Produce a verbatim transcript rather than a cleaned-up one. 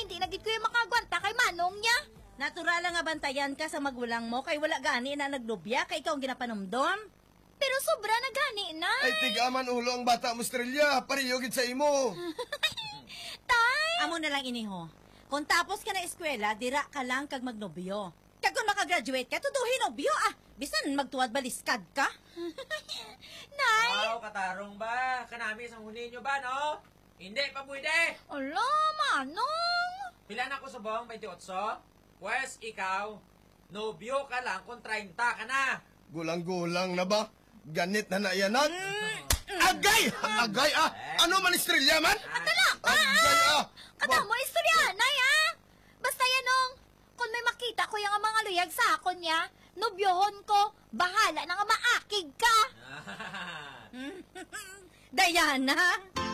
hindi na gid ko yung makagwanta kay manong niya. Natural lang nga bantayan ka sa magulang mo kay wala gani na naglubya kay ikaw ang ginapanumdom. Pero sobra na gani, Nay. Ay, tigaman ulo ang bata mo, Estrella. Pariyogid sa imo. Tay! Amo na lang iniho. Kung tapos ka na eskwela, dira ka lang kag magnobyo. Kag kung makagraduate ka, tuduhin nobyo ah. Bisan magtuwad baliskad ka. Nay! Wow, katarong ba? Kanami isang huni nyo ba, no? Hindi pa pwede. Ala, manong! Pila na ko sa buong twenty-eight? Pwes, ikaw, nobyo ka lang kung thirty ka na. Gulang-gulang na ba? Ganit na na yanan? Agay! Agay ah! Ano man, Estrella man? Atala! Agay ah! Kata mo, istorya, Nay, ah! Basta yanong, kung may makita ko yung mga luyag sa akon niya, nobyohon ko, bahala na nga maakig ka! Diana!